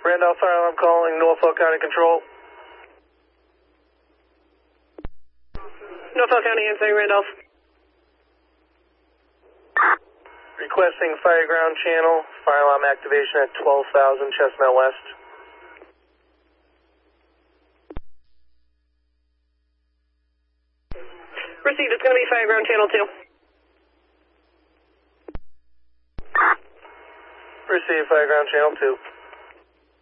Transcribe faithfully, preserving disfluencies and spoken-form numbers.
Randolph Fire Alarm calling Norfolk County Control. Norfolk County answering Randolph. Requesting fire ground channel, fire alarm activation at twelve thousand Chestnut West. Received, it's going to be fire ground channel two. Receive fire ground channel two.